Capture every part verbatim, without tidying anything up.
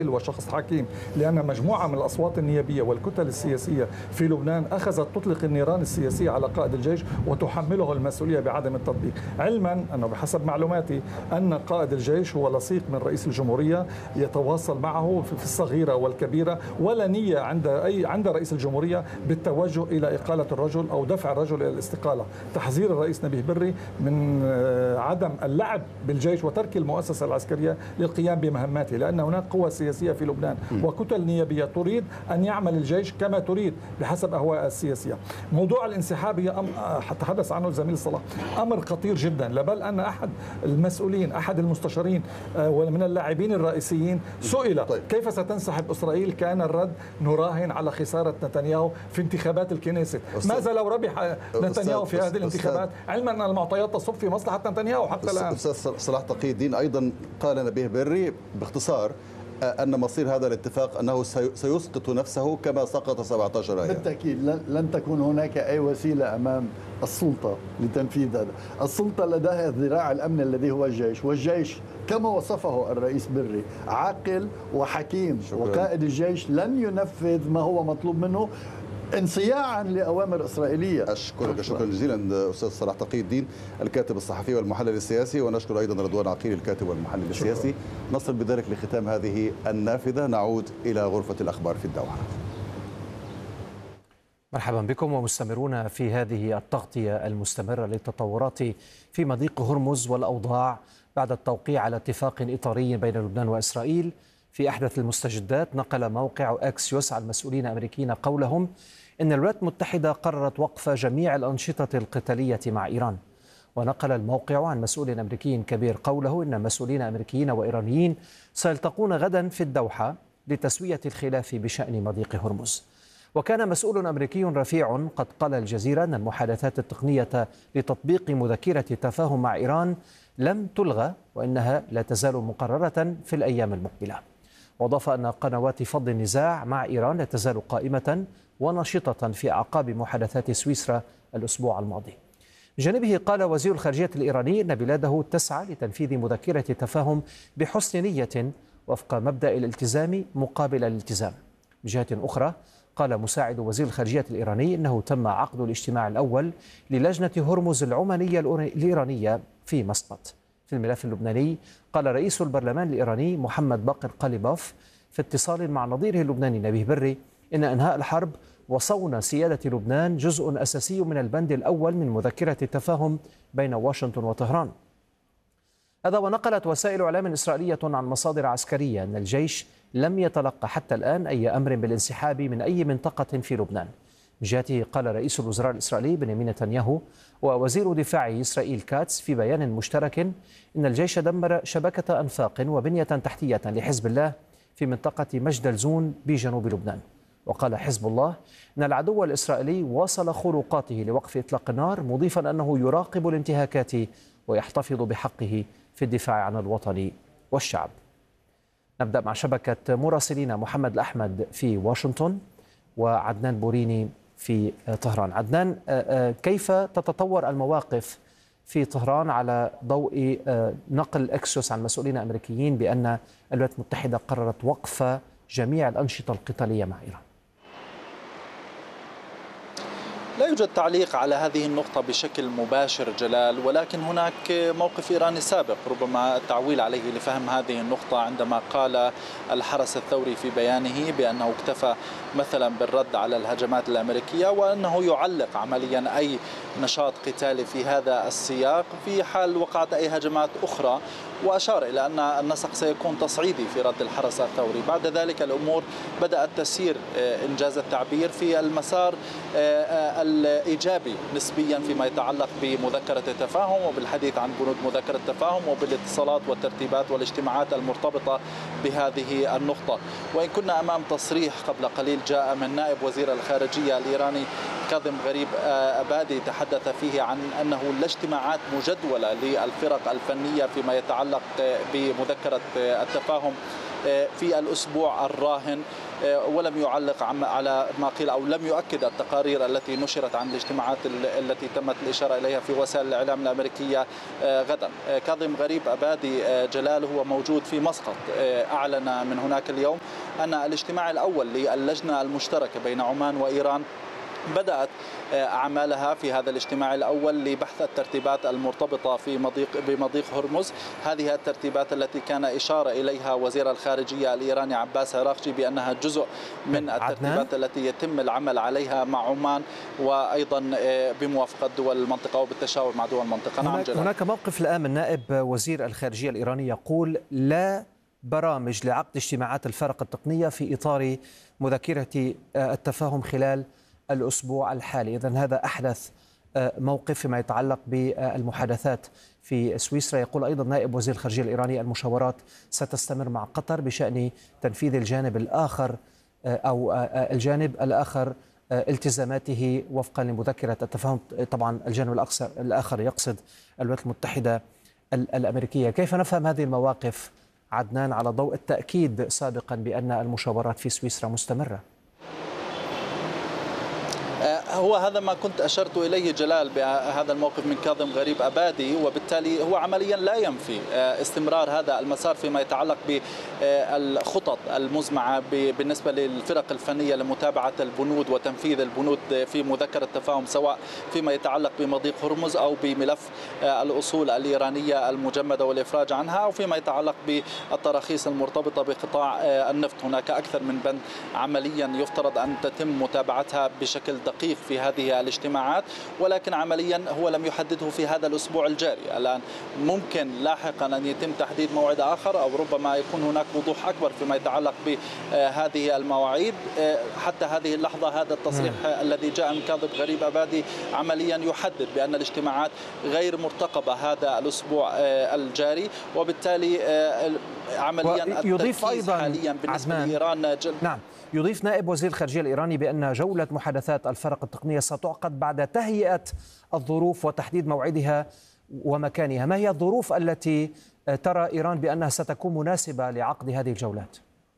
وشخص حكيم، لأن مجموعة من الأصوات النيابية والكتل السياسية في لبنان أخذت تطلق النيران السياسية على قائد الجيش وتحمله المسؤولية بعدم التطبيق، علما أنه بحسب معلوماتي أن قائد الجيش هو لصيق من رئيس الجمهورية يتواصل معه في الصغيرة والكبيرة، ولا نية عند أي عند رئيس الجمهورية بالتوجه إلى إقالة الرجل أو دفع الرجل إلى الاستقالة. تحذير الرئيس نبيه بري من عدم اللعب بالجيش وترك المؤسسة العسكرية للقيام بمهماته، لأن هناك قوى سياسية في لبنان وكتل نيابية تريد أن يعمل الجيش كما تريد بحسب أهواء السياسية. موضوع الانسحاب هي تحدث عنه الزميل صلاح أمر خطير جدا، لبل أن أحد المسؤولين أحد المستشارين ومن اللاعبين الرئيسيين سئل طيب. كيف ستنسحب إسرائيل؟ كان الرد نراهن على خسارة نتنياهو في انتخابات الكنيست. ماذا لو ربح نتنياهو في هذه الانتخابات، علما أن المعطيات تصب في مصلحة نتنياهو حتى الآن؟ أستاذ صلاح تقي الدين أيضا قال نبيه بري باختصار أن مصير هذا الاتفاق أنه سيسقط نفسه كما سقط سبعة عشر آية. بالتأكيد لن تكون هناك أي وسيلة أمام السلطة لتنفيذ هذا. السلطة لديها الذراع الأمن الذي هو الجيش، والجيش كما وصفه الرئيس بري عاقل وحكيم، شكرا. وقائد الجيش لن ينفذ ما هو مطلوب منه انصياعا لأوامر إسرائيلية. أشكرك شكرا جزيلا أستاذ صلاح تقي الدين الكاتب الصحفي والمحلل السياسي، ونشكر أيضا رضوان عقيل الكاتب والمحلل السياسي. نصل بذلك لختام هذه النافذة، نعود إلى غرفة الأخبار في الدوحة. مرحبا بكم ومستمرون في هذه التغطية المستمرة للتطورات في مضيق هرمز والأوضاع بعد التوقيع على اتفاق إطاري بين لبنان وإسرائيل. في أحدث المستجدات نقل موقع أكسيوس عن مسؤولين أمريكيين قولهم إن الولايات المتحدة قررت وقف جميع الأنشطة القتالية مع إيران. ونقل الموقع عن مسؤول أمريكي كبير قوله إن مسؤولين أمريكيين وإيرانيين سيلتقون غدا في الدوحة لتسوية الخلاف بشأن مضيق هرمز. وكان مسؤول أمريكي رفيع قد قال الجزيرة أن المحادثات التقنية لتطبيق مذكرة تفاهم مع إيران لم تلغى وإنها لا تزال مقررة في الأيام المقبلة. وأضاف أن قنوات فض النزاع مع إيران لا تزال قائمة ونشطة في أعقاب محادثات سويسرا الأسبوع الماضي. بجانبه قال وزير الخارجية الإيراني أن بلاده تسعى لتنفيذ مذكرة تفاهم بحسن نية وفق مبدأ الالتزام مقابل الالتزام. بجهة أخرى قال مساعد وزير الخارجية الإيراني أنه تم عقد الاجتماع الأول للجنة هرمز العمانية الإيرانية في مسقط. في الملف اللبناني قال رئيس البرلمان الإيراني محمد باقر قليباف في اتصال مع نظيره اللبناني نبيه بري إن إنهاء الحرب وصون سيادة لبنان جزء أساسي من البند الأول من مذكرة التفاهم بين واشنطن وطهران. هذا ونقلت وسائل إعلام إسرائيلية عن مصادر عسكرية أن الجيش لم يتلقى حتى الآن أي أمر بالانسحاب من أي منطقة في لبنان. بجهته قال رئيس الوزراء الإسرائيلي بنيامين نتنياهو ووزير دفاعه إسرائيل كاتس في بيان مشترك إن الجيش دمر شبكة أنفاق وبنية تحتية لحزب الله في منطقة مجد زون بجنوب لبنان. وقال حزب الله أن العدو الإسرائيلي واصل خروقاته لوقف إطلاق النار، مضيفا أنه يراقب الانتهاكات ويحتفظ بحقه في الدفاع عن الوطن والشعب. نبدأ مع شبكة مراسلين محمد الأحمد في واشنطن وعدنان بوريني في طهران. عدنان، كيف تتطور المواقف في طهران على ضوء نقل أكسيوس عن مسؤولين أمريكيين بأن الولايات المتحدة قررت وقف جميع الأنشطة القتالية مع إيران؟ لا يوجد تعليق على هذه النقطة بشكل مباشر جلال، ولكن هناك موقف إيراني سابق ربما التعويل عليه لفهم هذه النقطة عندما قال الحرس الثوري في بيانه بأنه اكتفى مثلا بالرد على الهجمات الأمريكية وأنه يعلق عمليا أي نشاط قتالي في هذا السياق في حال وقعت أي هجمات أخرى، وأشار إلى أن النسق سيكون تصعيدي في رد الحرس الثوري. بعد ذلك الأمور بدأت تسير إنجاز التعبير في المسار الإيجابي نسبيا فيما يتعلق بمذكرة التفاهم وبالحديث عن بنود مذكرة التفاهم وبالاتصالات والترتيبات والاجتماعات المرتبطة بهذه النقطة. وإن كنا أمام تصريح قبل قليل جاء من نائب وزير الخارجية الإيراني كاظم غريب أبادي تحدث فيه عن أنه لا اجتماعات مجدولة للفرق الفنية فيما يتعلق بمذكرة التفاهم في الأسبوع الراهن، ولم يعلق على ما قيل أو لم يؤكد التقارير التي نشرت عن الاجتماعات التي تمت الإشارة إليها في وسائل الإعلام الأمريكية غدا. كاظم غريب أبادي جلال هو موجود في مسقط، أعلن من هناك اليوم أن الاجتماع الأول للجنة المشتركة بين عمان وإيران بدأت أعمالها في هذا الاجتماع الأول لبحث الترتيبات المرتبطة في مضيق بمضيق هرمز. هذه الترتيبات التي كان إشارة إليها وزير الخارجية الإيراني عباس عراقجي بأنها جزء من الترتيبات التي يتم العمل عليها مع عمان وأيضا بموافقة دول المنطقة وبالتشاور مع دول المنطقة. هناك, هناك موقف الآن من نائب وزير الخارجية الإيراني يقول لا برامج لعقد اجتماعات الفرق التقنية في إطار مذكرة التفاهم خلال الأسبوع الحالي. إذن هذا أحدث موقف فيما يتعلق بالمحادثات في سويسرا. يقول أيضا نائب وزير الخارجية الإيراني المشاورات ستستمر مع قطر بشأن تنفيذ الجانب الآخر أو الجانب الآخر التزاماته وفقا لمذكرة التفاهم. طبعا الجانب الآخر يقصد الولايات المتحدة الأمريكية. كيف نفهم هذه المواقف عدنان على ضوء التأكيد سابقا بأن المشاورات في سويسرا مستمرة؟ هو هذا ما كنت أشرت إليه جلال بهذا الموقف من كاظم غريب أبادي، وبالتالي هو عمليا لا ينفي استمرار هذا المسار فيما يتعلق بالخطط المزمعة بالنسبة للفرق الفنية لمتابعة البنود وتنفيذ البنود في مذكرة التفاهم، سواء فيما يتعلق بمضيق هرمز أو بملف الأصول الإيرانية المجمدة والإفراج عنها، أو فيما يتعلق بالتراخيص المرتبطة بقطاع النفط. هناك أكثر من بند عمليا يفترض أن تتم متابعتها بشكل دقيق في هذه الاجتماعات، ولكن عمليا هو لم يحدده في هذا الأسبوع الجاري. الآن ممكن لاحقا أن يتم تحديد موعد آخر، أو ربما يكون هناك وضوح أكبر فيما يتعلق بهذه المواعيد. حتى هذه اللحظة هذا التصريح م. الذي جاء من كاظم غريب أبادي عمليا يحدد بأن الاجتماعات غير مرتقبة هذا الأسبوع الجاري، وبالتالي عمليا يضيف أيضا حاليا بالنسبة لإيران جل... نعم. يضيف نائب وزير الخارجية الإيراني بأن جولة محادثات الفرق التقنية ستعقد بعد تهيئة الظروف وتحديد موعدها ومكانها. ما هي الظروف التي ترى إيران بأنها ستكون مناسبة لعقد هذه الجولات؟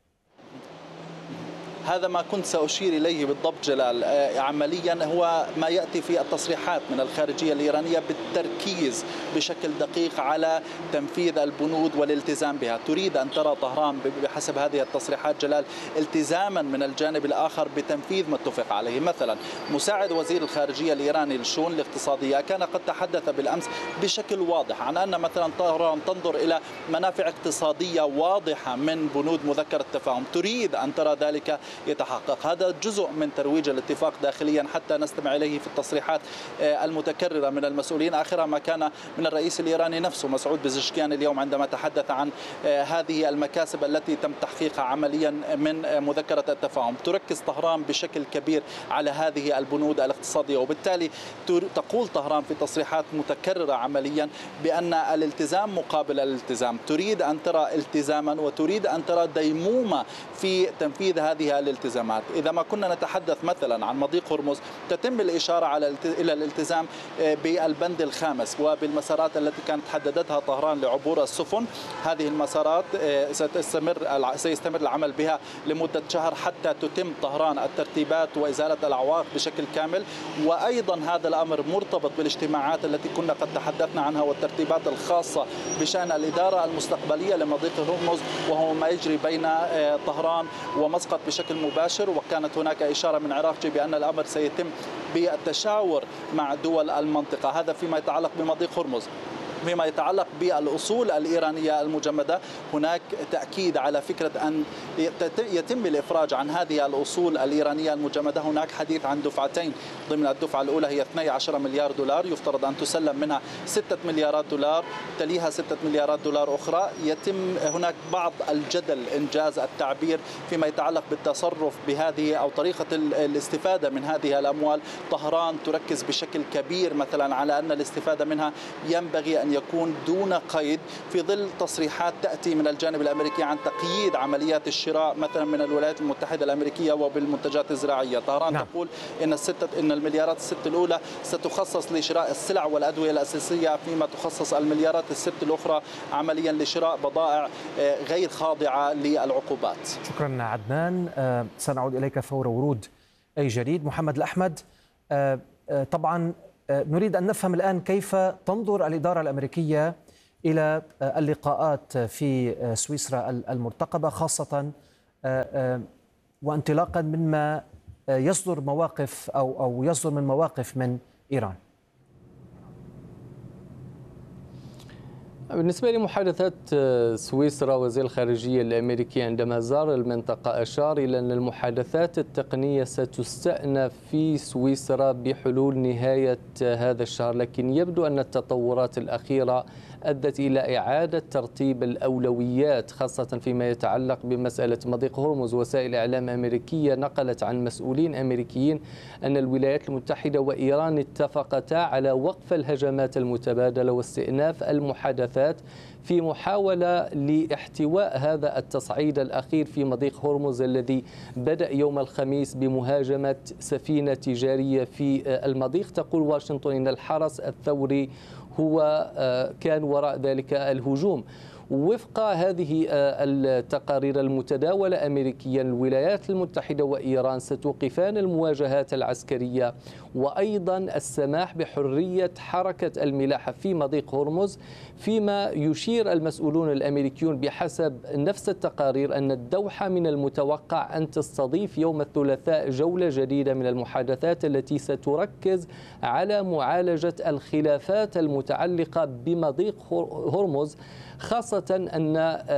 هذا ما كنت سأشير إليه بالضبط جلال. عمليا هو ما يأتي في التصريحات من الخارجية الإيرانية بالتركيز بشكل دقيق على تنفيذ البنود والالتزام بها. تريد أن ترى طهران بحسب هذه التصريحات جلال التزاما من الجانب الآخر بتنفيذ ما اتفق عليه. مثلا مساعد وزير الخارجية الإيراني للشؤون الاقتصادية كان قد تحدث بالأمس بشكل واضح عن أن مثلا طهران تنظر إلى منافع اقتصادية واضحة من بنود مذكرة التفاهم، تريد أن ترى ذلك يتحقق. هذا جزء من ترويج الاتفاق داخليا حتى نستمع إليه في التصريحات المتكررة من المسؤولين، آخرها ما كان من الرئيس الإيراني نفسه مسعود بزشكيان اليوم عندما تحدث عن هذه المكاسب التي تم تحقيقها عمليا من مذكرة التفاهم. تركز طهران بشكل كبير على هذه البنود الاقتصادية، وبالتالي تقول طهران في تصريحات متكررة عمليا بأن الالتزام مقابل الالتزام. تريد أن ترى التزاما وتريد أن ترى ديمومة في تنفيذ هذه الالتزامات. إذا ما كنا نتحدث مثلا عن مضيق هرمز تتم الإشارة على إلى الالتزام بالبند الخامس وبالمسارات التي كانت حددتها طهران لعبور السفن. هذه المسارات ستستمر سيستمر العمل بها لمدة شهر حتى تتم طهران الترتيبات وإزالة الأعواق بشكل كامل. وأيضا هذا الأمر مرتبط بالاجتماعات التي كنا قد تحدثنا عنها والترتيبات الخاصة بشأن الإدارة المستقبلية لمضيق هرمز، وهو ما يجري بين طهران ومسقط بشكل مباشر. وكانت هناك إشارة من عراقجي بأن الأمر سيتم بالتشاور مع دول المنطقة. هذا فيما يتعلق بمضيق هرمز. فيما يتعلق بالأصول الإيرانية المجمدة هناك تأكيد على فكرة أن يتم الإفراج عن هذه الأصول الإيرانية المجمدة. هناك حديث عن دفعتين، ضمن الدفعة الأولى هي اثني عشر مليار دولار يفترض أن تسلم منها ستة مليارات دولار، تليها ستة مليارات دولار أخرى. يتم هناك بعض الجدل إنجاز التعبير فيما يتعلق بالتصرف بهذه أو طريقة الاستفادة من هذه الأموال. طهران تركز بشكل كبير مثلا على أن الاستفادة منها ينبغي أن يكون دون قيد في ظل تصريحات تأتي من الجانب الأمريكي عن تقييد عمليات الشراء مثلا من الولايات المتحدة الأمريكية وبالمنتجات الزراعية. طهران نعم. تقول إن الستة إن المليارات الست الأولى ستخصص لشراء السلع والأدوية الأساسية، فيما تخصص المليارات الست الأخرى عمليا لشراء بضائع غير خاضعة للعقوبات. شكرا عدنان. أه سنعود إليك فور ورود أي جديد. محمد الأحمد، أه أه طبعا أه نريد أن نفهم الآن كيف تنظر الإدارة الأمريكية إلى أه اللقاءات في أه سويسرا المرتقبة، خاصة أه أه وانطلاقا مما أه يصدر مواقف أو أو يصدر من مواقف من إيران. بالنسبة لمحادثات سويسرا، وزير الخارجية الأمريكي عندما زار المنطقة أشار إلى أن المحادثات التقنية ستستأنف في سويسرا بحلول نهاية هذا الشهر، لكن يبدو أن التطورات الأخيرة أدت إلى إعادة ترتيب الأولويات، خاصة فيما يتعلق بمسألة مضيق هرمز. وسائل إعلام أمريكية نقلت عن مسؤولين أمريكيين أن الولايات المتحدة وإيران اتفقتا على وقف الهجمات المتبادلة واستئناف المحادثات في محاولة لاحتواء هذا التصعيد الأخير في مضيق هرمز الذي بدأ يوم الخميس بمهاجمة سفينة تجارية في المضيق. تقول واشنطن إن الحرس الثوري هو كان وراء ذلك الهجوم. وفق هذه التقارير المتداولة أمريكيا، الولايات المتحدة وإيران ستوقفان المواجهات العسكرية وأيضا السماح بحرية حركة الملاحة في مضيق هرمز، فيما يشير المسؤولون الأمريكيون بحسب نفس التقارير أن الدوحة من المتوقع أن تستضيف يوم الثلاثاء جولة جديدة من المحادثات التي ستركز على معالجة الخلافات المتعلقة بمضيق هرمز، خاصة أن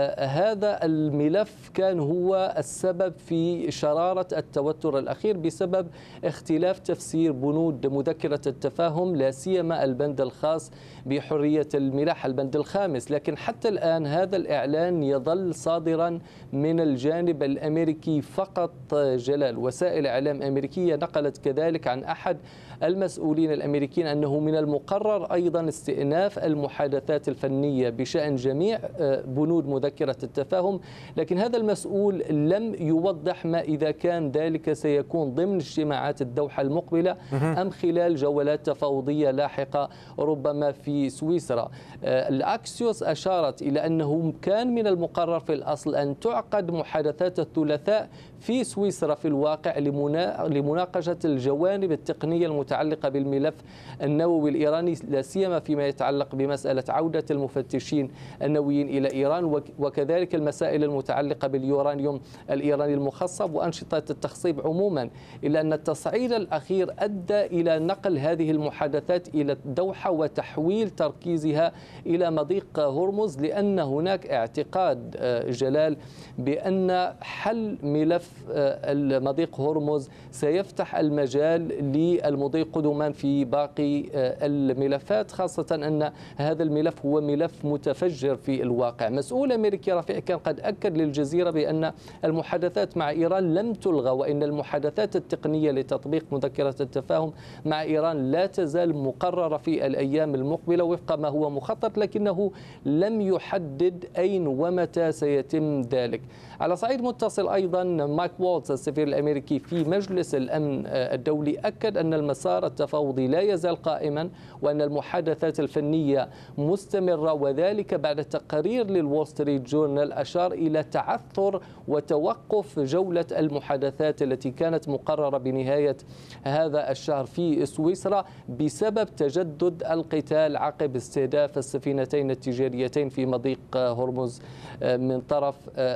هذا الملف كان هو السبب في شرارة التوتر الأخير بسبب اختلاف تفسير بنود مذكرة التفاهم، لا سيما البند الخاص بحرية الملاحة، البند الخامس. لكن حتى الآن هذا الإعلان يظل صادرا من الجانب الأمريكي فقط. جلال، وسائل إعلام أمريكية نقلت كذلك عن أحد المسؤولين الأمريكيين أنه من المقرر أيضا استئناف المحادثات الفنية بشأن جميع بنود مذكرة التفاهم، لكن هذا المسؤول لم يوضح ما إذا كان ذلك سيكون ضمن اجتماعات الدوحة المقبلة أم خلال جولات تفاوضية لاحقة ربما في سويسرا. الأكسيوس أشارت إلى أنه كان من المقرر في الأصل أن تعقد محادثات الثلاثاء في سويسرا في الواقع لمناقشة الجوانب التقنية المتعلقة بالملف النووي الإيراني، لا سيما فيما يتعلق بمسألة عودة المفتشين النوويين إلى إيران، وكذلك المسائل المتعلقة باليورانيوم الإيراني المخصب وأنشطة التخصيب عموما. إلا أن التصعيد الأخير أدى إلى نقل هذه المحادثات إلى الدوحة وتحويل تركيزها إلى مضيق هرمز، لأن هناك اعتقاد جلال بأن حل ملف المضيق هرمز سيفتح المجال للمضي قدما في باقي الملفات، خاصة أن هذا الملف هو ملف متفجر في الواقع. مسؤول أمريكي رفيع كان قد أكد للجزيرة بأن المحادثات مع إيران لم تلغى، وإن المحادثات التقنية لتطبيق مذكرة التفاهم مع إيران لا تزال مقررة في الأيام المقبلة وفق ما هو مخطط، لكنه لم يحدد أين ومتى سيتم ذلك. على صعيد متصل أيضا، مايك والتز السفير الأمريكي في مجلس الأمن الدولي أكد أن المسار التفاوضي لا يزال قائما وأن المحادثات الفنية مستمرة، وذلك بعد تقارير للوول ستريت جورنال أشار إلى تعثر وتوقف جولة المحادثات التي كانت مقررة بنهاية هذا الشهر في سويسرا بسبب تجدد القتال عقب استهداف السفينتين التجاريتين في مضيق هرمز من طرف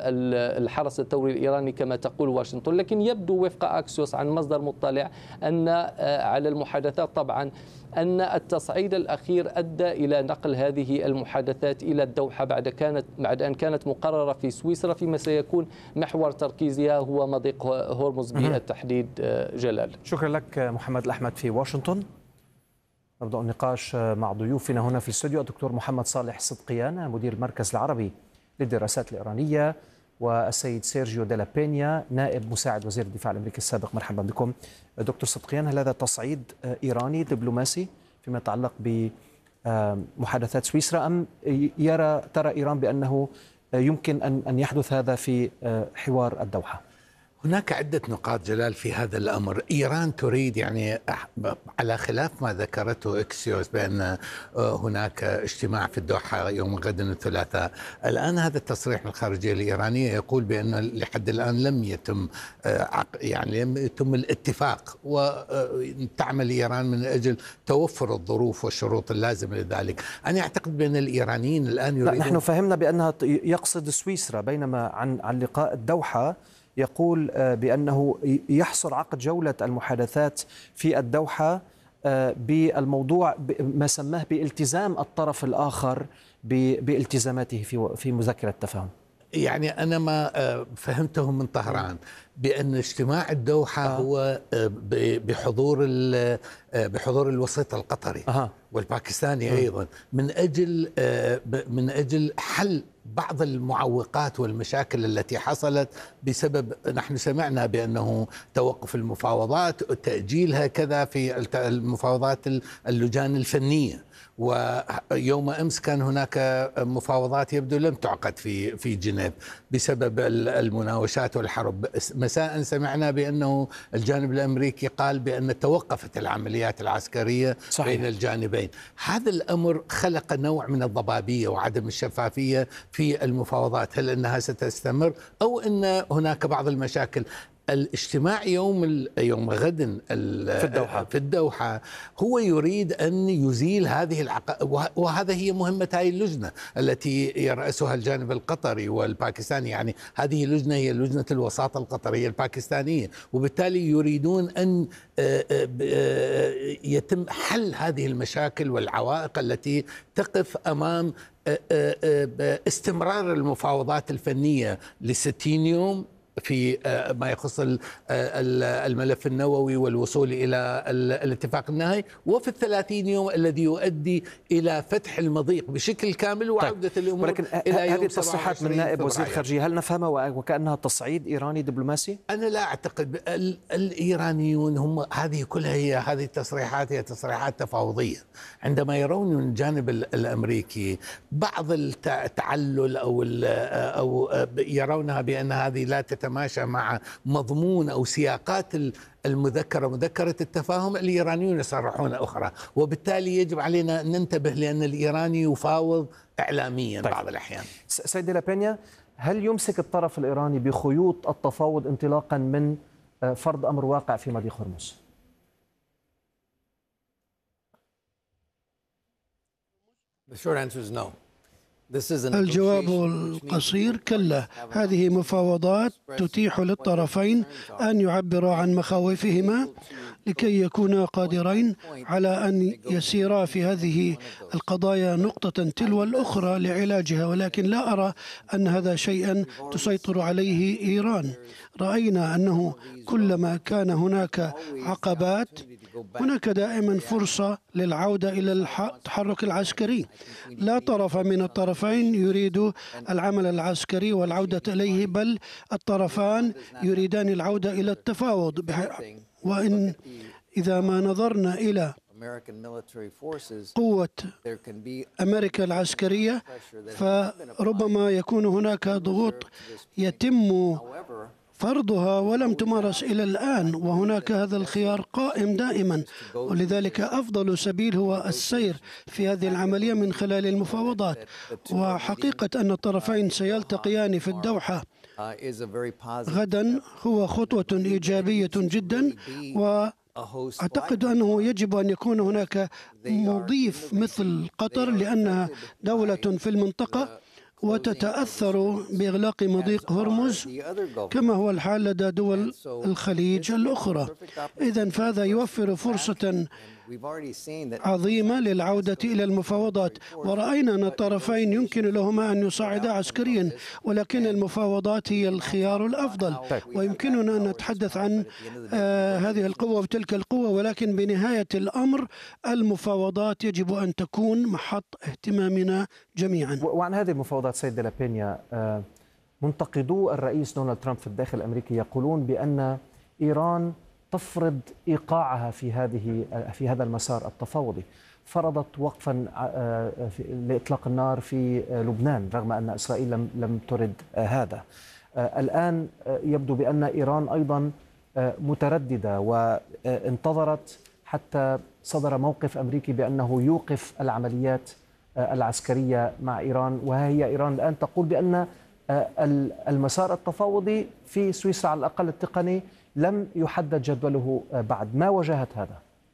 الحرس الثوري الإيراني كما تقول واشنطن. لكن يبدو وفق أكسيوس عن مصدر مطلع أن على المحادثات طبعا أن التصعيد الأخير أدى إلى نقل هذه المحادثات إلى الدوحة بعد كانت بعد أن كانت مقررة في سويسرا، فيما سيكون محور تركيزها هو مضيق هرمز بالتحديد. جلال، شكرا لك محمد الأحمد في واشنطن. نبدأ النقاش مع ضيوفنا هنا في الاستوديو الدكتور محمد صالح صدقيان مدير المركز العربي للدراسات الإيرانية، والسيد سيرجيو ديلا بينيا نائب مساعد وزير الدفاع الأمريكي السابق. مرحبا بكم دكتور صدقيان. هل هذا تصعيد إيراني دبلوماسي فيما يتعلق محادثات سويسرا، أم يرى ترى إيران بأنه يمكن أن أن يحدث هذا في حوار الدوحة؟ هناك عدة نقاط جلال في هذا الأمر. إيران تريد، يعني على خلاف ما ذكرته إكسيوس بأن هناك اجتماع في الدوحة يوم غد الثلاثاء، الآن هذا التصريح من الخارجية الإيرانية يقول بأن لحد الآن لم يتم يعني لم يتم الاتفاق، وتعمل إيران من أجل توفر الظروف والشروط اللازمة لذلك. أنا أعتقد بأن الإيرانيين الآن يريدون، نحن فهمنا بأنها يقصد سويسرا، بينما عن عن لقاء الدوحة يقول بأنه يحصر عقد جولة المحادثات في الدوحة بالموضوع ما سماه بالتزام الطرف الآخر بالتزاماته في في مذكرة التفاهم. يعني أنا ما فهمته من طهران بأن اجتماع الدوحة آه. هو بحضور بحضور الوسيط القطري آه. والباكستاني أيضا من أجل من أجل حل بعض المعوقات والمشاكل التي حصلت بسبب، نحن سمعنا بأنه توقف المفاوضات وتأجيلها كذا في المفاوضات اللجان الفنية. ويوم أمس كان هناك مفاوضات يبدو لم تعقد في في جنيف بسبب المناوشات والحرب. مساء سمعنا بأنه الجانب الأمريكي قال بأن توقفت العمليات العسكرية صحيح. بين الجانبين. هذا الأمر خلق نوع من الضبابية وعدم الشفافية في المفاوضات. هل أنها ستستمر أو أن هناك بعض المشاكل؟ الاجتماع يوم يوم غد في الدوحة. في الدوحة هو يريد أن يزيل هذه العقبة، وهذا هي مهمة هذه اللجنة التي يرأسها الجانب القطري والباكستاني. يعني هذه اللجنة هي لجنة الوساطة القطرية الباكستانية، وبالتالي يريدون أن يتم حل هذه المشاكل والعوائق التي تقف أمام استمرار المفاوضات الفنية لستين يوم في ما يخص الملف النووي والوصول إلى الاتفاق النهائي، وفي الثلاثين يوم الذي يؤدي إلى فتح المضيق بشكل كامل وعودة طيب. الأمور ولكن إلى هذه التصريحات من نائب وزير الخارجية هل نفهمها وكأنها تصعيد إيراني دبلوماسي؟ أنا لا أعتقد. الإيرانيون هم هذه كلها هي هذه التصريحات هي تصريحات تفاوضية. عندما يرون من الجانب الأمريكي بعض التعلل أو أو يرونها بأن هذه لا تتماشى مع مضمون أو سياقات المذكرة مذكرة التفاهم، الإيرانيون يصرحون أخرى، وبالتالي يجب علينا أن ننتبه لأن الإيراني يفاوض إعلاميا طيب. بعض الأحيان. سيد لابينيا، هل يمسك الطرف الإيراني بخيوط التفاوض انطلاقا من فرض أمر واقع في مضيق هرمز؟ The short answer is no. الجواب القصير كلا. هذه مفاوضات تتيح للطرفين أن يعبرا عن مخاوفهما لكي يكونا قادرين على أن يسيرا في هذه القضايا نقطة تلو الأخرى لعلاجها، ولكن لا أرى أن هذا شيئا تسيطر عليه إيران. رأينا أنه كلما كان هناك عقبات هناك دائما فرصة للعودة إلى التحرك العسكري. لا طرف من الطرفين يريد العمل العسكري والعودة إليه، بل الطرفان يريدان العودة إلى التفاوض. وإن إذا ما نظرنا إلى قوة أمريكا العسكرية فربما يكون هناك ضغوط يتم فرضها ولم تمارس إلى الآن، وهناك هذا الخيار قائم دائما، ولذلك أفضل سبيل هو السير في هذه العملية من خلال المفاوضات. وحقيقة أن الطرفين سيلتقيان في الدوحة غدا هو خطوة إيجابية جدا، وأعتقد أنه يجب أن يكون هناك مضيف مثل قطر لأنها دولة في المنطقة وتتأثر بإغلاق مضيق هرمز كما هو الحال لدى دول الخليج الأخرى. إذن فهذا يوفر فرصة عظيمة للعودة إلى المفاوضات، ورأينا أن الطرفين يمكن لهما أن يصعدا عسكريا، ولكن المفاوضات هي الخيار الأفضل، ويمكننا أن نتحدث عن آه هذه القوة وتلك القوة، ولكن بنهاية الأمر المفاوضات يجب أن تكون محط اهتمامنا جميعا. وعن هذه المفاوضات سيد لابينيا، آه منتقدو الرئيس دونالد ترامب في الداخل الأمريكي يقولون بأن إيران تفرض إيقاعها في هذه في هذا المسار التفاوضي، فرضت وقفا لإطلاق النار في لبنان رغم أن إسرائيل لم لم ترد هذا. الآن يبدو بأن إيران أيضا مترددة وانتظرت حتى صدر موقف أمريكي بأنه يوقف العمليات العسكرية مع إيران، وهي إيران الآن تقول بأن المسار التفاوضي في سويسرا على الأقل التقني لم يحدد جدوله بعد. ما واجهت هذا؟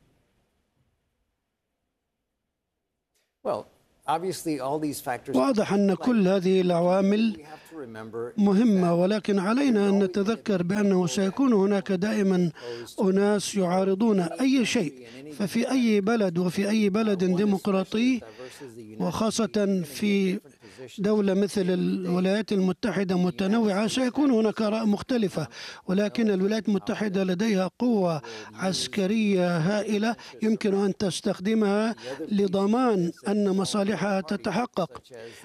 واضح أن كل هذه العوامل مهمة، ولكن علينا أن نتذكر بأنه سيكون هناك دائما أناس يعارضون أي شيء. ففي أي بلد وفي أي بلد ديمقراطي، وخاصة في دولة مثل الولايات المتحدة متنوعة، سيكون هناك آراء مختلفة، ولكن الولايات المتحدة لديها قوة عسكرية هائلة يمكن أن تستخدمها لضمان أن مصالحها تتحقق.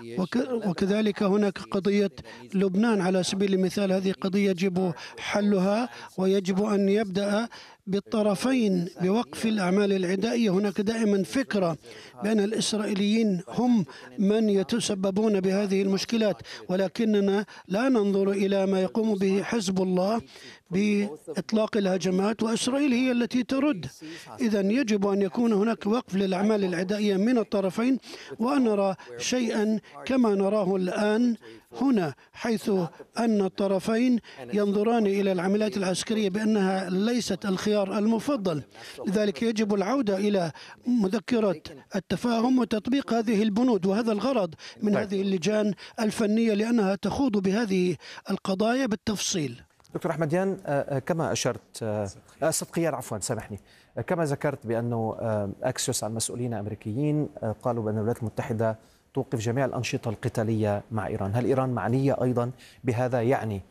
وكذلك هناك قضية لبنان على سبيل المثال، هذه قضية يجب حلها، ويجب أن يبدأ بالطرفين بوقف الأعمال العدائية. هناك دائما فكرة بأن الإسرائيليين هم من يتسببون بهذه المشكلات، ولكننا لا ننظر إلى ما يقوم به حزب الله بإطلاق الهجمات، وإسرائيل هي التي ترد. إذن يجب أن يكون هناك وقف للأعمال العدائية من الطرفين، وأن نرى شيئا كما نراه الآن هنا، حيث أن الطرفين ينظران إلى العمليات العسكرية بأنها ليست الخيار المفضل. لذلك يجب العودة إلى مذكرة التفاهم وتطبيق هذه البنود، وهذا الغرض من هذه اللجان الفنية، لأنها تخوض بهذه القضايا بالتفصيل. دكتور أحمديان، كما أشرت صدقيان عفوا سامحني كما ذكرت بأنه أكسيوس عن مسؤولين أمريكيين قالوا بأن الولايات المتحدة توقف جميع الأنشطة القتالية مع إيران. هل إيران معنية أيضا بهذا؟ يعني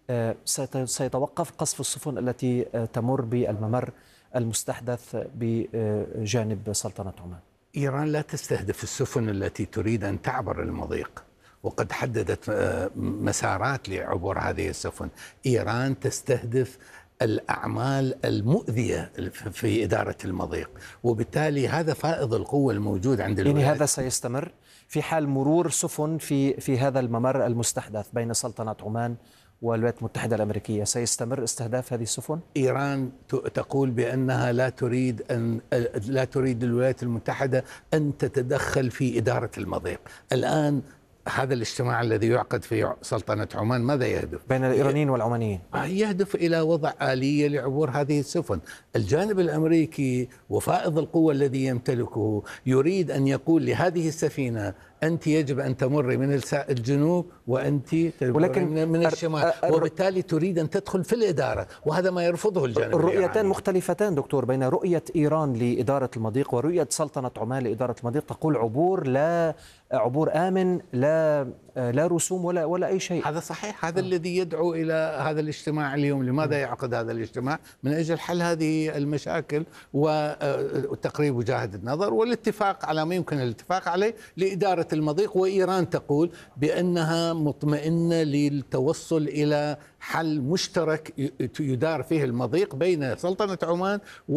سيتوقف قصف السفن التي تمر بالممر المستحدث بجانب سلطنة عمان؟ إيران لا تستهدف السفن التي تريد أن تعبر المضيق، وقد حددت مسارات لعبور هذه السفن. إيران تستهدف الأعمال المؤذية في إدارة المضيق، وبالتالي هذا فائض القوة الموجود عند الولايات. يعني هذا سيستمر في حال مرور سفن في في هذا الممر المستحدث بين سلطنة عمان والولايات المتحدة الأمريكية، سيستمر استهداف هذه السفن؟ إيران تقول بأنها لا تريد أن لا تريد الولايات المتحدة أن تتدخل في إدارة المضيق. الآن هذا الاجتماع الذي يعقد في سلطنة عمان ماذا يهدف؟ بين الإيرانيين والعمانيين يهدف إلى وضع آلية لعبور هذه السفن. الجانب الأمريكي وفائض القوة الذي يمتلكه يريد أن يقول لهذه السفينة أنت يجب أن تمر من الجنوب وأنت ولكن من الشمال، وبالتالي تريد أن تدخل في الإدارة، وهذا ما يرفضه الجانب الرؤيتان الإيراني. مختلفتان دكتور، بين رؤية إيران لإدارة المضيق ورؤية سلطنة عمان لإدارة المضيق. تقول عبور لا عبور آمن، لا لا رسوم ولا ولا أي شيء. هذا صحيح، هذا آه. الذي يدعو إلى هذا الاجتماع اليوم. لماذا يعقد هذا الاجتماع؟ من أجل حل هذه المشاكل وتقريب وجهة النظر والاتفاق على ما يمكن الاتفاق عليه لإدارة المضيق. وإيران تقول بأنها مطمئنة للتوصل إلى حل مشترك يدار فيه المضيق بين سلطنة عمان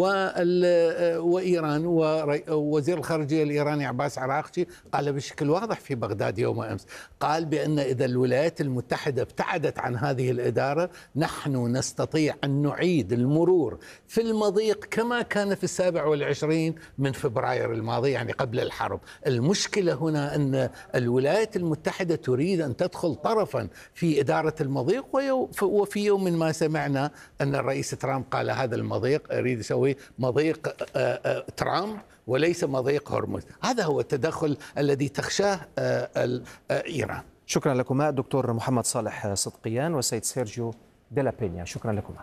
وإيران. ووزير الخارجية الإيراني عباس عراقچي قال بشكل واضح في بغداد يوم أمس، قال بأن إذا الولايات المتحدة ابتعدت عن هذه الإدارة نحن نستطيع أن نعيد المرور في المضيق كما كان في السابع والعشرين من فبراير الماضي، يعني قبل الحرب. المشكلة هنا أن الولايات المتحدة تريد أن تدخل طرفا في إدارة المضيق، وفي يوم ما سمعنا أن الرئيس ترامب قال هذا المضيق يريد يسوي مضيق ترامب وليس مضيق هرمز. هذا هو التدخل الذي تخشاه إيران. شكرا لكما دكتور محمد صالح صدقيان والسيد سيرجيو ديلا بينيا، شكرا لكما.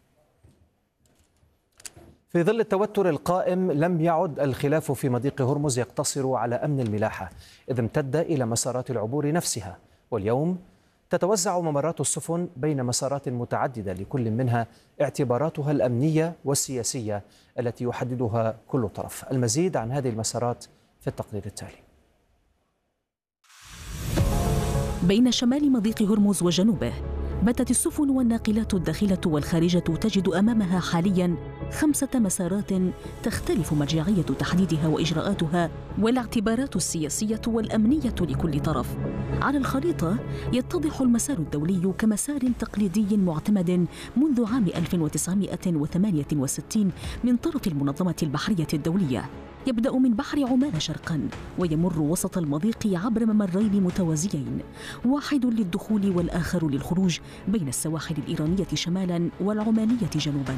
في ظل التوتر القائم لم يعد الخلاف في مضيق هرمز يقتصر على أمن الملاحة، إذ امتد إلى مسارات العبور نفسها، واليوم تتوزع ممرات السفن بين مسارات متعددة لكل منها اعتباراتها الأمنية والسياسية التي يحددها كل طرف. المزيد عن هذه المسارات في التقرير التالي. بين شمال مضيق هرمز وجنوبه باتت السفن والناقلات الداخلة والخارجة تجد أمامها حالياً خمسة مسارات تختلف مرجعية تحديدها وإجراءاتها والاعتبارات السياسية والأمنية لكل طرف. على الخريطة يتضح المسار الدولي كمسار تقليدي معتمد منذ عام ألف وتسعمائة وثمانية وستين من طرف المنظمة البحرية الدولية، يبدأ من بحر عمان شرقاً ويمر وسط المضيق عبر ممرين متوازيين، واحد للدخول والآخر للخروج، بين السواحل الإيرانية شمالاً والعمانية جنوباً.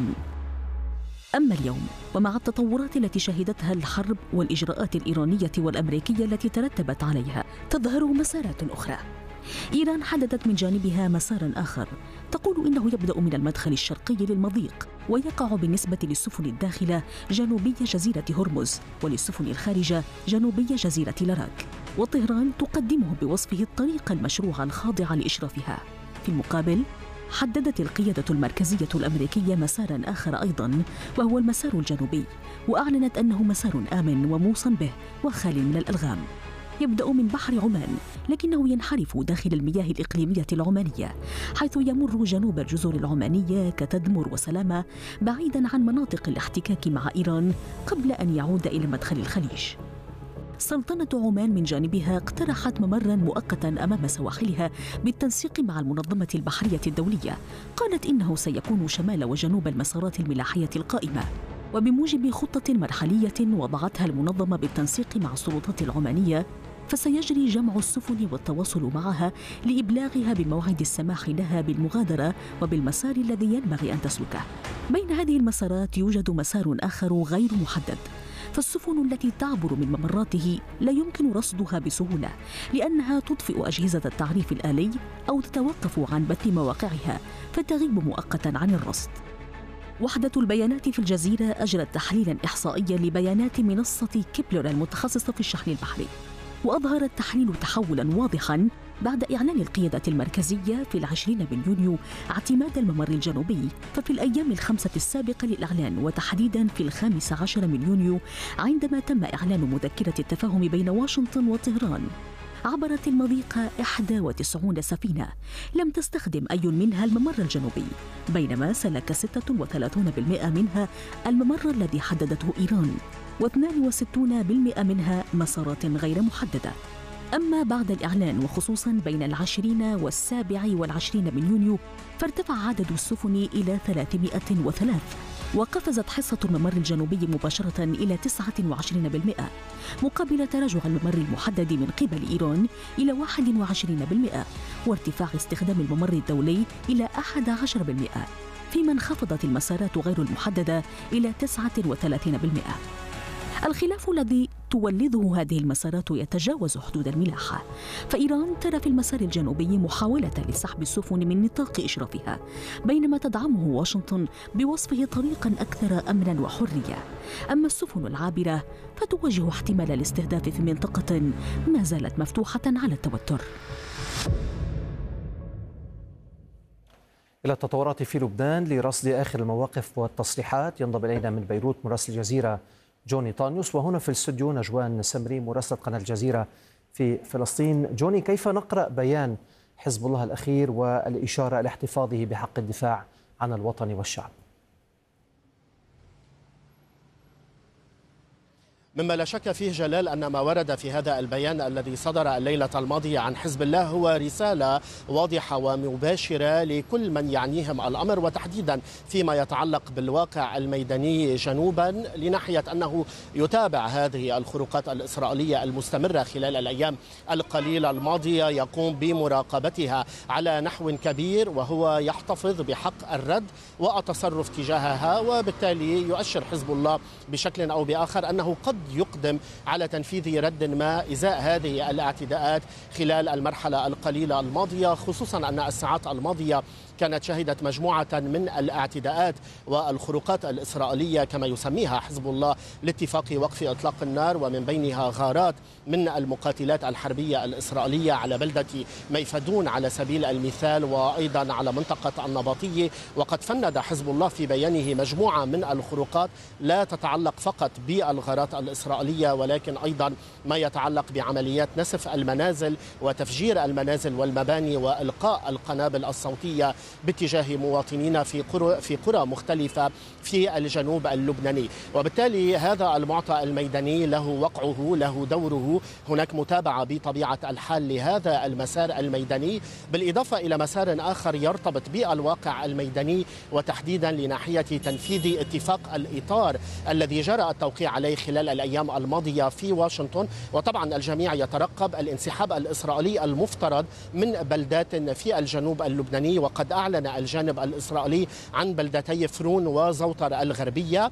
أما اليوم ومع التطورات التي شهدتها الحرب والإجراءات الإيرانية والأمريكية التي ترتبت عليها، تظهر مسارات أخرى. إيران حددت من جانبها مساراً آخر تقول إنه يبدأ من المدخل الشرقي للمضيق ويقع بالنسبة للسفن الداخلة جنوبي جزيرة هرمز، وللسفن الخارجة جنوبي جزيرة لاراك، وطهران تقدمه بوصفه الطريق المشروع الخاضع لإشرافها. في المقابل حددت القيادة المركزية الأمريكية مساراً آخر أيضاً، وهو المسار الجنوبي، وأعلنت أنه مسار آمن وموصى به وخال من الألغام. يبدأ من بحر عمان لكنه ينحرف داخل المياه الإقليمية العمانية، حيث يمر جنوب الجزر العمانية كتدمر وسلامة، بعيداً عن مناطق الاحتكاك مع إيران قبل أن يعود إلى مدخل الخليج. سلطنة عمان من جانبها اقترحت ممراً مؤقتاً أمام سواحلها بالتنسيق مع المنظمة البحرية الدولية، قالت إنه سيكون شمال وجنوب المسارات الملاحية القائمة، وبموجب خطة مرحلية وضعتها المنظمة بالتنسيق مع السلطات العمانية، فسيجري جمع السفن والتواصل معها لإبلاغها بموعد السماح لها بالمغادرة وبالمسار الذي ينبغي أن تسلكه. بين هذه المسارات يوجد مسار آخر غير محدد، فالسفن التي تعبر من ممراته لا يمكن رصدها بسهولة لأنها تطفئ أجهزة التعريف الآلي أو تتوقف عن بث مواقعها فتغيب مؤقتاً عن الرصد. وحدة البيانات في الجزيرة أجرت تحليلاً إحصائياً لبيانات منصة كيبلر المتخصصة في الشحن البحري، وأظهر التحليل تحولاً واضحاً بعد إعلان القيادة المركزية في العشرين من يونيو اعتماد الممر الجنوبي. ففي الأيام الخمسة السابقة للإعلان، وتحديداً في الخامس عشر من يونيو عندما تم إعلان مذكرة التفاهم بين واشنطن وطهران، عبرت المضيق إحدى وتسعين سفينة، لم تستخدم أي منها الممر الجنوبي، بينما سلك ستة وثلاثين بالمئة منها الممر الذي حددته إيران، واثنين وستين بالمئة منها مسارات غير محددة. أما بعد الإعلان وخصوصاً بين العشرين والسابع والعشرين من يونيو، فارتفع عدد السفن إلى ثلاثمائة وثلاثة، وقفزت حصة الممر الجنوبي مباشرة إلى تسعة وعشرين بالمئة، مقابل تراجع الممر المحدد من قبل إيران إلى واحد وعشرين بالمئة، وارتفاع استخدام الممر الدولي إلى أحد عشر بالمئة، فيما انخفضت المسارات غير المحددة إلى تسعة وثلاثين بالمئة. الخلاف الذي تولده هذه المسارات يتجاوز حدود الملاحة، فإيران ترى في المسار الجنوبي محاولة لسحب السفن من نطاق إشرافها، بينما تدعمه واشنطن بوصفه طريقاً أكثر أمناً وحرية. أما السفن العابرة فتواجه احتمال الاستهداف في منطقة ما زالت مفتوحة على التوتر. إلى التطورات في لبنان لرصد آخر المواقف والتصريحات ينضم إلينا من بيروت مراسل الجزيرة جوني طانيوس، وهنا في الاستوديو نجوان سمري مراسلة قناة الجزيرة في فلسطين. جوني، كيف نقرأ بيان حزب الله الأخير والإشارة لاحتفاظه بحق الدفاع عن الوطن والشعب؟ مما لا شك فيه جلال أن ما ورد في هذا البيان الذي صدر الليلة الماضية عن حزب الله هو رسالة واضحة ومباشرة لكل من يعنيهم الأمر، وتحديدا فيما يتعلق بالواقع الميداني جنوبا، لناحية أنه يتابع هذه الخروقات الإسرائيلية المستمرة خلال الأيام القليلة الماضية، يقوم بمراقبتها على نحو كبير، وهو يحتفظ بحق الرد والتصرف تجاهها، وبالتالي يؤشر حزب الله بشكل أو بآخر أنه قد يقدم على تنفيذ رد ما إزاء هذه الاعتداءات خلال المرحلة القليلة الماضية، خصوصا أن الساعات الماضية كانت شهدت مجموعة من الاعتداءات والخروقات الإسرائيلية كما يسميها حزب الله لاتفاق وقف إطلاق النار، ومن بينها غارات من المقاتلات الحربية الإسرائيلية على بلدة ميفدون على سبيل المثال، وأيضا على منطقة النباطية. وقد فند حزب الله في بيانه مجموعة من الخروقات لا تتعلق فقط بالغارات الإسرائيلية، ولكن أيضا ما يتعلق بعمليات نسف المنازل وتفجير المنازل والمباني وإلقاء القنابل الصوتية باتجاه مواطنين في قرى في قرى مختلفة في الجنوب اللبناني. وبالتالي هذا المعطى الميداني له وقعه، له دوره. هناك متابعة بطبيعة الحال لهذا المسار الميداني، بالإضافة إلى مسار آخر يرتبط بالواقع الميداني وتحديدا لناحية تنفيذ اتفاق الإطار الذي جرى التوقيع عليه خلال الأيام الماضية في واشنطن. وطبعا الجميع يترقب الانسحاب الإسرائيلي المفترض من بلدات في الجنوب اللبناني، وقد أعلن الجانب الإسرائيلي عن بلدتي فرون وزوطر الغربية.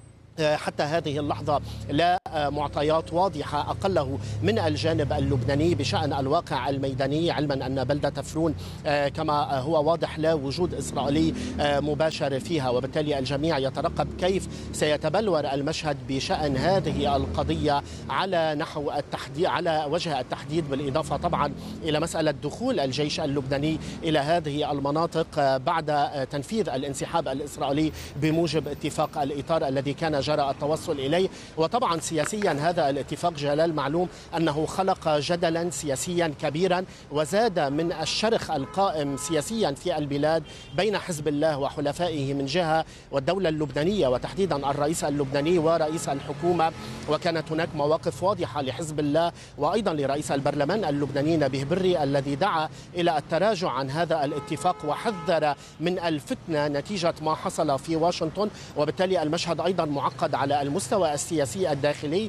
حتى هذه اللحظة لا معطيات واضحة أقله من الجانب اللبناني بشأن الواقع الميداني، علما أن بلدة فرون كما هو واضح لا وجود إسرائيلي مباشر فيها، وبالتالي الجميع يترقب كيف سيتبلور المشهد بشأن هذه القضية على نحو التحديد، على وجه التحديد، بالإضافة طبعا إلى مسألة دخول الجيش اللبناني إلى هذه المناطق بعد تنفيذ الانسحاب الإسرائيلي بموجب اتفاق الإطار الذي كان جرى التوصل إليه. وطبعا سياسيا هذا الاتفاق جلال معلوم أنه خلق جدلا سياسيا كبيرا وزاد من الشرخ القائم سياسيا في البلاد بين حزب الله وحلفائه من جهة والدولة اللبنانية وتحديدا الرئيس اللبناني ورئيس الحكومة. وكانت هناك مواقف واضحة لحزب الله وأيضا لرئيس البرلمان اللبناني نبيه بري الذي دعا إلى التراجع عن هذا الاتفاق وحذر من الفتنة نتيجة ما حصل في واشنطن. وبالتالي المشهد أيضا معقد على المستوى السياسي الداخلي.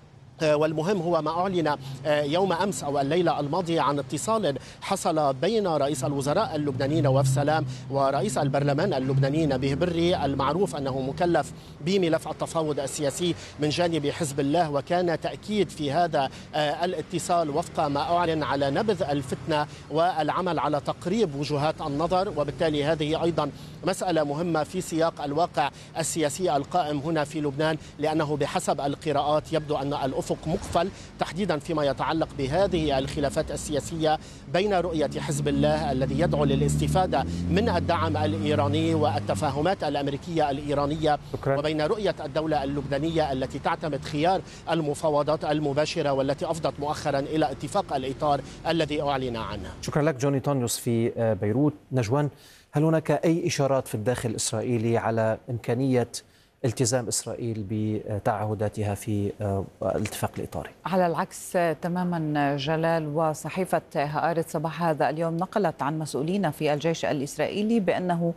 والمهم هو ما أعلن يوم أمس أو الليلة الماضية عن اتصال حصل بين رئيس الوزراء اللبناني نواف سلام ورئيس البرلمان اللبناني نبيه بري المعروف أنه مكلف بملف التفاوض السياسي من جانب حزب الله. وكان تأكيد في هذا الاتصال وفق ما أعلن على نبذ الفتنة والعمل على تقريب وجهات النظر. وبالتالي هذه أيضا مسألة مهمة في سياق الواقع السياسي القائم هنا في لبنان، لأنه بحسب القراءات يبدو أن الأفق مقفل تحديدا فيما يتعلق بهذه الخلافات السياسية بين رؤية حزب الله الذي يدعو للاستفادة من الدعم الإيراني والتفاهمات الأمريكية الإيرانية شكرا. وبين رؤية الدولة اللبنانية التي تعتمد خيار المفاوضات المباشرة والتي أفضت مؤخرا إلى اتفاق الإطار الذي أعلن عنه. شكرا لك جوني طونيوس في بيروت. نجوان، هل هناك أي إشارات في الداخل الإسرائيلي على إمكانية التزام إسرائيل بتعهداتها في الاتفاق الإطاري؟ على العكس تماما جلال، وصحيفة هآرتس صباح هذا اليوم نقلت عن مسؤولين في الجيش الإسرائيلي بأنه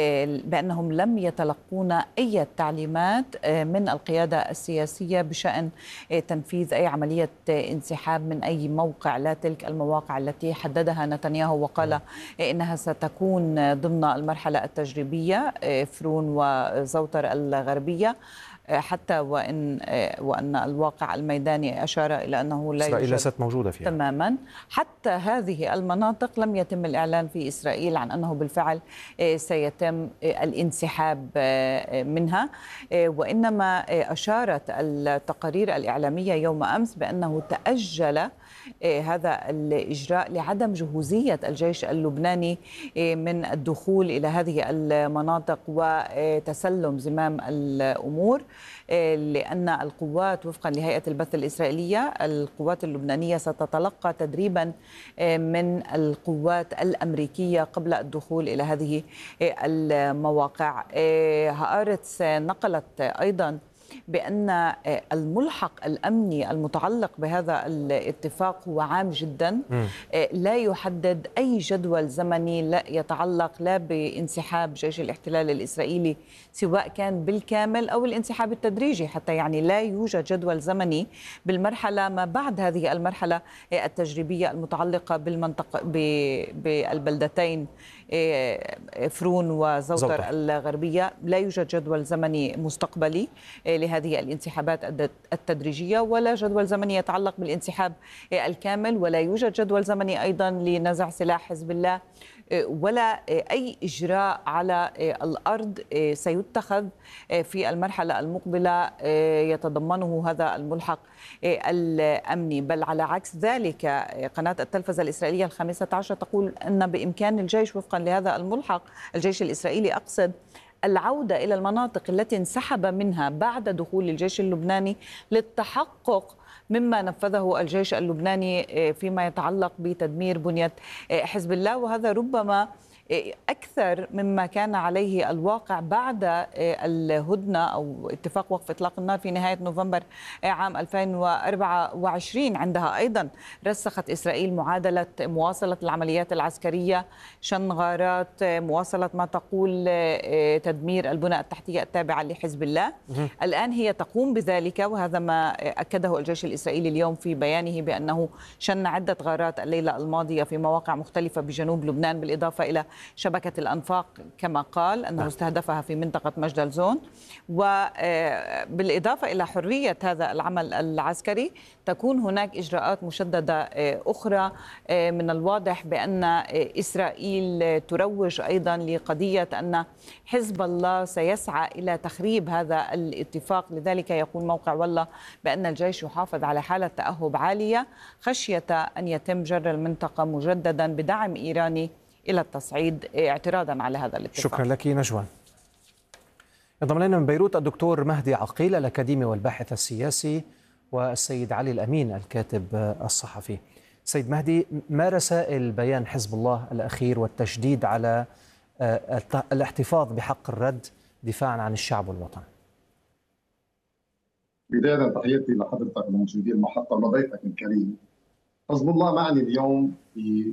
بأنهم لم يتلقون أي تعليمات من القيادة السياسية بشأن تنفيذ أي عملية انسحاب من أي موقع، لا تلك المواقع التي حددها نتنياهو وقال إنها ستكون ضمن المرحلة التجريبية فرون وزوتر الغربية، حتى وإن وأن الواقع الميداني أشار إلى أنه لا إسرائيل ليست موجودة فيها تماما. حتى هذه المناطق لم يتم الإعلان في إسرائيل عن أنه بالفعل سيتم الانسحاب منها، وإنما أشارت التقارير الإعلامية يوم أمس بأنه تأجل هذا الإجراء لعدم جهوزية الجيش اللبناني من الدخول إلى هذه المناطق وتسلم زمام الأمور، لأن القوات وفقا لهيئة البث الإسرائيلية القوات اللبنانية ستتلقى تدريبا من القوات الأمريكية قبل الدخول إلى هذه المواقع. هآرتس نقلت أيضا بأن الملحق الأمني المتعلق بهذا الاتفاق هو عام جدا، لا يحدد أي جدول زمني لا يتعلق لا بانسحاب جيش الاحتلال الإسرائيلي سواء كان بالكامل أو الانسحاب التدريجي، حتى يعني لا يوجد جدول زمني بالمرحلة ما بعد هذه المرحلة التجريبية المتعلقة بالمنطقة بالبلدتين فرون وزوتر الغربية. لا يوجد جدول زمني مستقبلي لهذه الانسحابات التدريجية ولا جدول زمني يتعلق بالانسحاب الكامل، ولا يوجد جدول زمني أيضا لنزع سلاح حزب الله ولا أي إجراء على الأرض سيتخذ في المرحلة المقبلة يتضمنه هذا الملحق الأمني. بل على عكس ذلك قناة التلفزة الإسرائيلية الخامسة عشر تقول أن بإمكان الجيش وفقا لهذا الملحق، الجيش الإسرائيلي أقصد، العودة إلى المناطق التي انسحب منها بعد دخول الجيش اللبناني للتحقق مما نفذه الجيش اللبناني فيما يتعلق بتدمير بنية حزب الله. وهذا ربما أكثر مما كان عليه الواقع بعد الهدنة أو اتفاق وقف إطلاق النار في نهاية نوفمبر عام ألفين وأربعة وعشرين. عندها أيضا رسخت إسرائيل معادلة مواصلة العمليات العسكرية، شن غارات، مواصلة ما تقول تدمير البنى التحتية التابعة لحزب الله. الآن هي تقوم بذلك، وهذا ما أكده الجيش الإسرائيلي اليوم في بيانه بأنه شن عدة غارات الليلة الماضية في مواقع مختلفة بجنوب لبنان، بالإضافة إلى شبكة الأنفاق كما قال أنه استهدفها في منطقة مجدل زون. وبالإضافة إلى حرية هذا العمل العسكري تكون هناك إجراءات مشددة أخرى. من الواضح بأن إسرائيل تروج أيضا لقضية أن حزب الله سيسعى إلى تخريب هذا الاتفاق. لذلك يقول موقع والله بأن الجيش يحافظ على حالة تأهب عالية خشية أن يتم جر المنطقة مجددا بدعم إيراني إلى التصعيد اعتراضا على هذا الاتفاق. شكرا لك نجوان. ينضم إلينا من بيروت الدكتور مهدي عقيل الأكاديمي والباحث السياسي، والسيد علي الأمين الكاتب الصحفي. سيد مهدي، ما رسائل بيان حزب الله الأخير والتشديد على الاحتفاظ بحق الرد دفاعا عن الشعب والوطن؟ بداية تحياتي لحضرتك ومشاهدي المحطة وضيفك الكريم. حزب الله معني اليوم ب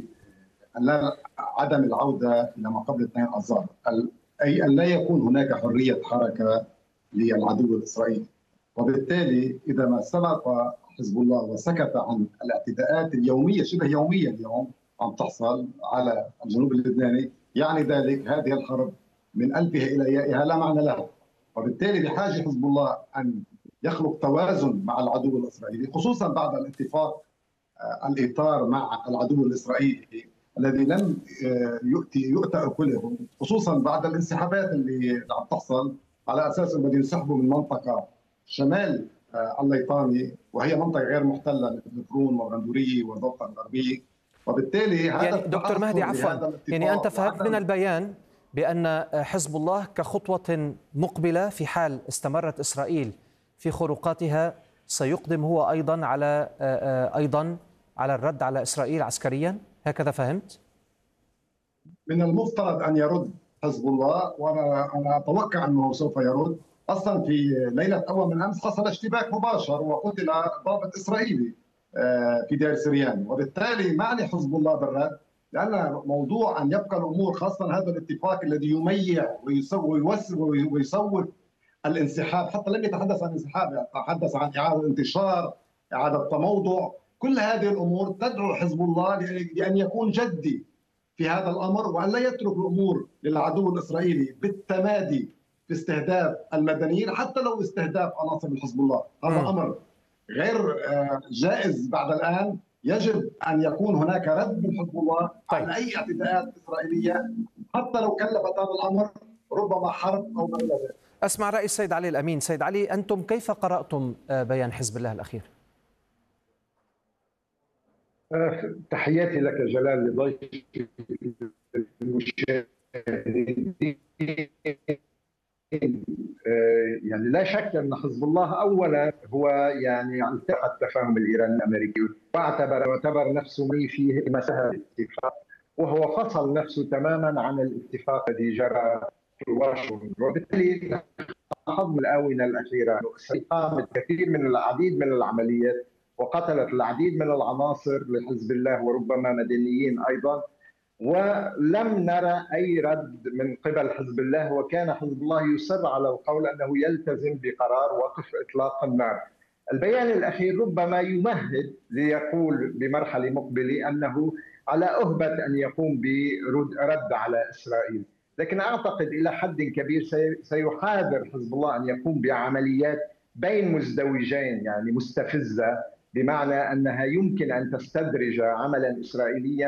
عدم العودة إلى ما قبل اثنين آذار، أي أن لا يكون هناك حرية حركة للعدو الإسرائيلي. وبالتالي إذا ما سبق حزب الله وسكت عن الاعتداءات اليومية شبه يومية اليوم عم تحصل على الجنوب اللبناني، يعني ذلك هذه الحرب من ألفها إلى يائها لا معنى لها. وبالتالي بحاجة حزب الله أن يخلق توازن مع العدو الإسرائيلي، خصوصا بعد الاتفاق الإطار مع العدو الإسرائيلي الذي لم يؤتي يؤتى أكله، خصوصا بعد الانسحابات اللي عم تحصل على أساس أنهم ينسحبوا من منطقة شمال الليطاني وهي منطقة غير محتلة مثل فرون وغندورية وضفة الغربية. وبالتالي هذا يعني دكتور مهدي عفوا، يعني أنت فهمت من البيان بأن حزب الله كخطوة مقبلة في حال استمرت إسرائيل في خروقاتها سيقدم هو أيضا على أيضا على الرد على إسرائيل عسكريا، هكذا فهمت؟ من المفترض أن يرد حزب الله، وأنا أنا أتوقع أنه سوف يرد. أصلا في ليلة أول من أمس حصل اشتباك مباشر وقتل ضابط إسرائيلي في دير سريان، وبالتالي معني حزب الله بالرد، لأن موضوع أن يبقى الأمور خاصة هذا الاتفاق الذي يميع ويصوب الانسحاب، حتى لم يتحدث عن انسحاب، يتحدث عن إعادة انتشار، إعادة تموضع. كل هذه الأمور تدعو حزب الله لأن يكون جدي في هذا الأمر، وأن لا يترك الأمور للعدو الإسرائيلي بالتمادي في استهداف المدنيين حتى لو استهداف عناصر من حزب الله. هذا م. أمر غير جائز بعد الآن. يجب أن يكون هناك رد من حزب الله طيب. على أي اعتداءات إسرائيلية حتى لو كلفت هذا الأمر ربما حرب أو ما إلى ذلك. أسمع رأي السيد علي الأمين. سيد علي، أنتم كيف قرأتم بيان حزب الله الأخير؟ تحياتي لك جلال لضيفي المشاهدين. يعني لا شك ان حزب الله اولا هو يعني التقى التفاهم الايراني الامريكي واعتبر واعتبر نفسه فيه مساحه الاتفاق، وهو فصل نفسه تماما عن الاتفاق الذي جرى في واشنطن. وبالتالي لاحظنا الاونه الاخيره قامت كثير من العديد من العمليات وقتلت العديد من العناصر لحزب الله وربما مدنيين ايضا، ولم نرى اي رد من قبل حزب الله. وكان حزب الله يصر على القول انه يلتزم بقرار وقف اطلاق النار. البيان الاخير ربما يمهد ليقول بمرحله مقبله انه على اهبه ان يقوم برد على اسرائيل، لكن اعتقد الى حد كبير سيحاذر حزب الله ان يقوم بعمليات بين مزدوجين، يعني مستفزه، بمعنى انها يمكن ان تستدرج عملا اسرائيليا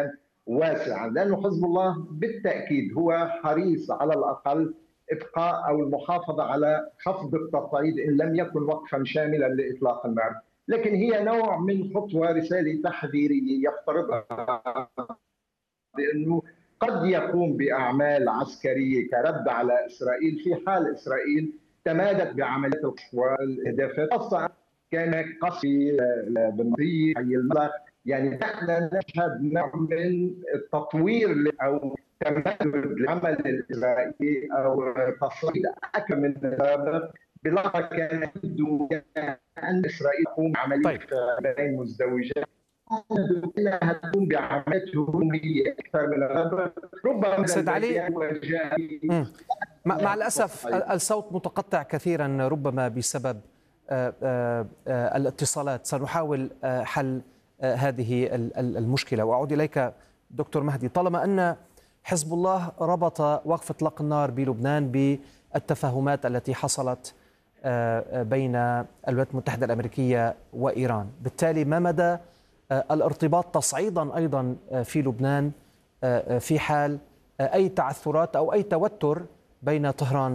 واسعا، لأنه حزب الله بالتأكيد هو حريص على الأقل إبقاء أو المحافظة على خفض التصعيد إن لم يكن وقفا شاملا لإطلاق النار، لكن هي نوع من خطوة رسالة تحذيرية يفترضها بأنه قد يقوم بأعمال عسكرية كرد على إسرائيل في حال إسرائيل تمادت بعمليات القصف والإهدافات، خاصة كان قصفي بالنظير حي الملك. يعني نحن نشهد نوع من التطوير أو تمدد العمل الإسرائيلي أو تصعيد أكثر من السابق، بالإضافة كان يبدو أن إسرائيل تقوم بعملية طيب. بين مزدوجات انها تقوم بعمليات هجوميه اكثر من الغرب، ربما سيد علي مع, مع الاسف الصوت متقطع كثيرا، ربما بسبب الاتصالات. سنحاول حل هذه المشكله واعود اليك دكتور مهدي. طالما ان حزب الله ربط وقف اطلاق النار بلبنان بالتفاهمات التي حصلت بين الولايات المتحده الامريكيه وايران، بالتالي ما مدى الارتباط تصعيدا أيضا في لبنان في حال أي تعثرات أو أي توتر بين طهران